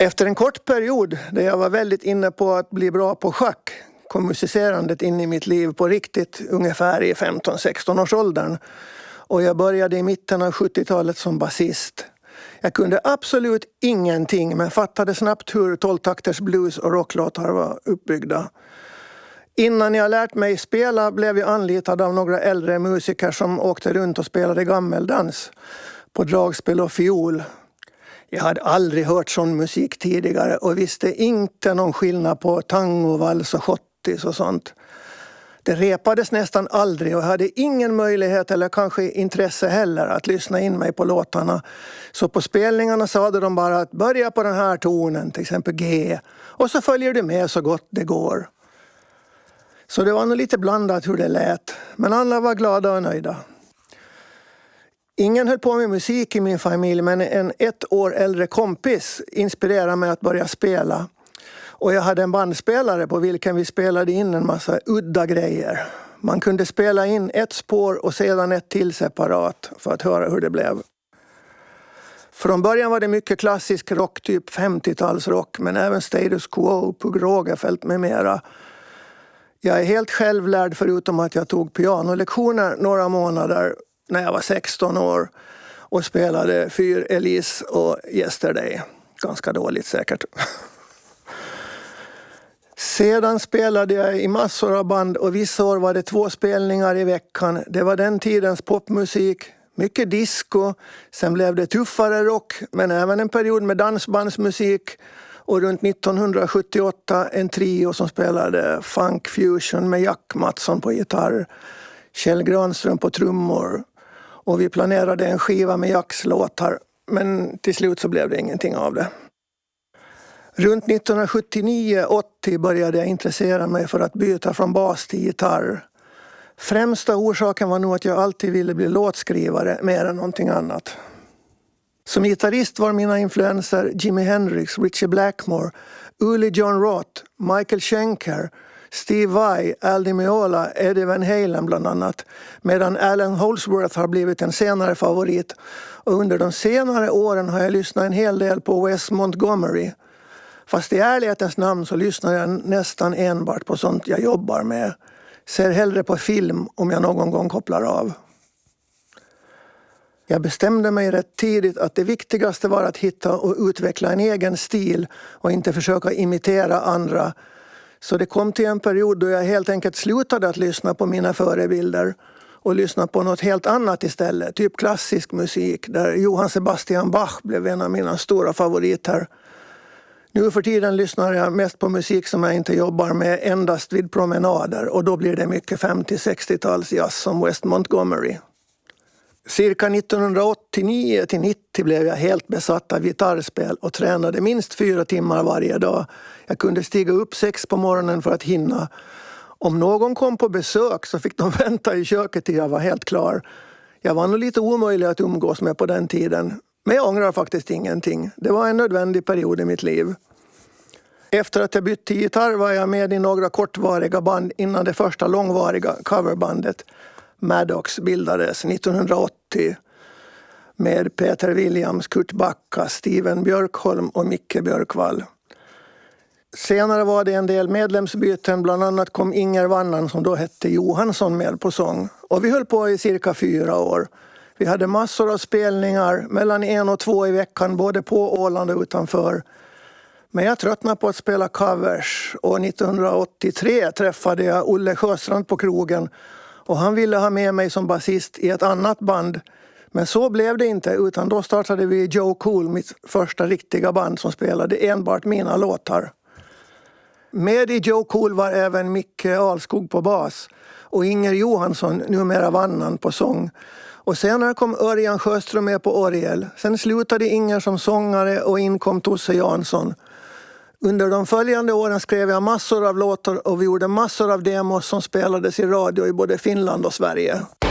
Efter en kort period där jag var väldigt inne på att bli bra på schack kom musicerandet in i mitt liv på riktigt ungefär i 15-16 års åldern. Och jag började i mitten av 70-talet som basist. Jag kunde absolut ingenting men fattade snabbt hur 12-takters blues och rocklåtar var uppbyggda. Innan jag lärt mig spela blev jag anlitad av några äldre musiker som åkte runt och spelade gammeldans på dragspel och fiol. Jag hade aldrig hört sån musik tidigare och visste inte någon skillnad på tango, vals och schottis och sånt. Det repades nästan aldrig och jag hade ingen möjlighet eller kanske intresse heller att lyssna in mig på låtarna. Så på spelningarna sa de bara att börja på den här tonen, till exempel G, och så följer du med så gott det går. Så det var nog lite blandat hur det lät, men alla var glada och nöjda. Ingen höll på med musik i min familj, men en 1 år äldre kompis inspirerade mig att börja spela. Och jag hade en bandspelare på vilken vi spelade in en massa udda grejer. Man kunde spela in ett spår och sedan ett till separat för att höra hur det blev. Från början var det mycket klassisk rock, typ 50-talsrock, men även Status Quo, Pugh Rogefeldt med mera. Jag är helt självlärd förutom att jag tog pianolektioner några månader när jag var 16 år och spelade Fyr, Elise och Yesterday. Ganska dåligt säkert. Sedan spelade jag i massor av band och vissa år var det 2 spelningar i veckan. Det var den tidens popmusik, mycket disco, sen blev det tuffare rock men även en period med dansbandsmusik och runt 1978 en trio som spelade funk fusion med Jack Mattsson på gitarr, Kjell Granström på trummor och vi planerade en skiva med Jacks låtar men till slut så blev det ingenting av det. Runt 1979-80 började jag intressera mig för att byta från bas till gitarr. Främsta orsaken var nog att jag alltid ville bli låtskrivare mer än någonting annat. Som gitarrist var mina influenser Jimi Hendrix, Ritchie Blackmore, Uli John Roth, Michael Schenker, Steve Vai, Al Di Meola, Eddie Van Halen bland annat, medan Alan Holdsworth har blivit en senare favorit. Och under de senare åren har jag lyssnat en hel del på Wes Montgomery. Fast i ärlighetens namn så lyssnar jag nästan enbart på sånt jag jobbar med. Ser hellre på film om jag någon gång kopplar av. Jag bestämde mig rätt tidigt att det viktigaste var att hitta och utveckla en egen stil och inte försöka imitera andra. Så det kom till en period då jag helt enkelt slutade att lyssna på mina förebilder och lyssna på något helt annat istället. Typ klassisk musik där Johann Sebastian Bach blev en av mina stora favoriter. Nu för tiden lyssnar jag mest på musik som jag inte jobbar med endast vid promenader och då blir det mycket 50-60-tals jazz som Wes Montgomery. Cirka 1989-90 blev jag helt besatt av gitarrspel och tränade minst 4 timmar varje dag. Jag kunde stiga upp 6 på morgonen för att hinna. Om någon kom på besök så fick de vänta i köket till jag var helt klar. Jag var nog lite omöjlig att umgås med på den tiden. Men jag ångrar faktiskt ingenting. Det var en nödvändig period i mitt liv. Efter att jag bytte till gitarr var jag med i några kortvariga band innan det första långvariga coverbandet Maddox bildades 1980 med Peter Williams, Kurt Backa, Steven Björkholm och Micke Björkvall. Senare var det en del medlemsbyten, bland annat kom Inger Vannan som då hette Johansson med på sång. Och vi höll på i cirka 4 år. Vi hade massor av spelningar, mellan 1 och 2 i veckan, både på Åland och utanför. Men jag tröttnade på att spela covers och 1983 träffade jag Olle Sjöstrand på krogen och han ville ha med mig som basist i ett annat band. Men så blev det inte, utan då startade vi Joe Cool, mitt första riktiga band som spelade enbart mina låtar. Med i Joe Cool var även Micke Alskog på bas och Inger Johansson, numera Vannan, på sång. Och senare kom Örjan Sjöström med på orgel. Sen slutade Inger som sångare och in kom Tosse Jansson. Under de följande åren skrev jag massor av låtar och vi gjorde massor av demos som spelades i radio i både Finland och Sverige.